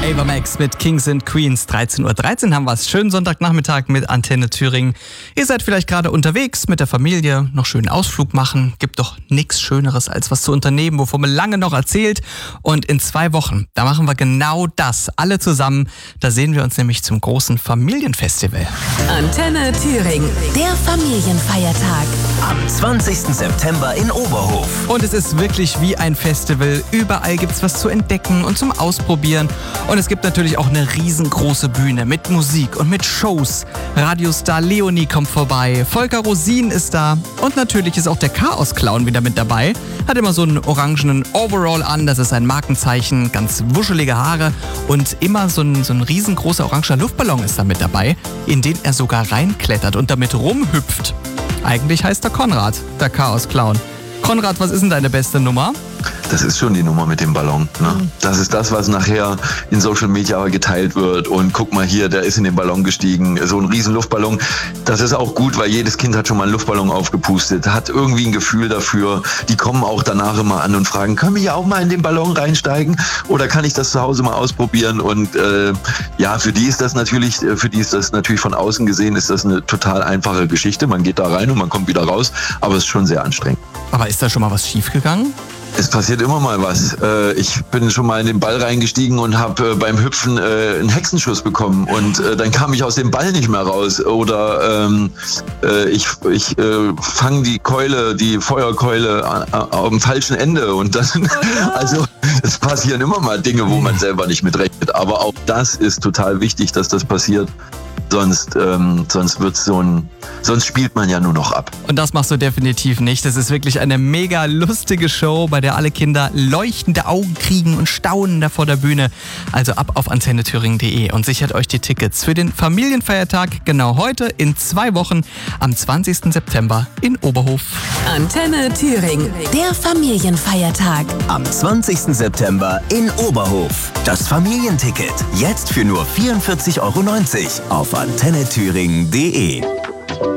Ava Max mit Kings and Queens. 13:13 Uhr haben wir es. Schönen Sonntagnachmittag mit Antenne Thüringen. Ihr seid vielleicht gerade unterwegs mit der Familie, noch schönen Ausflug machen. Gibt doch nichts Schöneres, als was zu unternehmen, wovon man lange noch erzählt. Und in 2 Wochen, da machen wir genau das. Alle zusammen. Da sehen wir uns nämlich zum großen Familienfestival. Antenne Thüringen, der Familienfeiertag. Am 20. September in Oberhof. Und es ist wirklich wie ein Festival. Überall gibt's was zu entdecken und zum Ausprobieren. Und es gibt natürlich auch eine riesengroße Bühne mit Musik und mit Shows. Radiostar Leonie kommt vorbei, Volker Rosin ist da und natürlich ist auch der Chaos-Clown wieder mit dabei. Hat immer so einen orangenen Overall an, das ist sein Markenzeichen, ganz wuschelige Haare und immer so ein riesengroßer oranger Luftballon ist da mit dabei, in den er sogar reinklettert und damit rumhüpft. Eigentlich heißt er Konrad, der Chaos-Clown. Konrad, was ist denn deine beste Nummer? Das ist schon die Nummer mit dem Ballon. Ne? Das ist das, was nachher in Social Media geteilt wird. Und guck mal hier, der ist in den Ballon gestiegen. So ein riesen Luftballon. Das ist auch gut, weil jedes Kind hat schon mal einen Luftballon aufgepustet. Hat irgendwie ein Gefühl dafür. Die kommen auch danach immer an und fragen, können wir hier auch mal in den Ballon reinsteigen? Oder kann ich das zu Hause mal ausprobieren? Und für die ist das natürlich von außen gesehen, ist das eine total einfache Geschichte. Man geht da rein und man kommt wieder raus. Aber es ist schon sehr anstrengend. Aber ist da schon mal was schiefgegangen? Es passiert immer mal was. Ich bin schon mal in den Ball reingestiegen und habe beim Hüpfen einen Hexenschuss bekommen und dann kam ich aus dem Ball nicht mehr raus. Oder ich fange die Feuerkeule am falschen Ende und dann, also es passieren immer mal Dinge, wo man selber nicht mit rechnet. Aber auch das ist total wichtig, dass das passiert. Sonst spielt man ja nur noch ab. Und das machst du definitiv nicht. Das ist wirklich eine mega lustige Show, bei der alle Kinder leuchtende Augen kriegen und staunen da vor der Bühne. Also ab auf antennethüringen.de und sichert euch die Tickets für den Familienfeiertag genau heute in 2 Wochen am 20. September in Oberhof. Antenne Thüringen, der Familienfeiertag. Am 20. September in Oberhof. Das Familienticket. Jetzt für nur 44,90 € auf antennethüringen.de.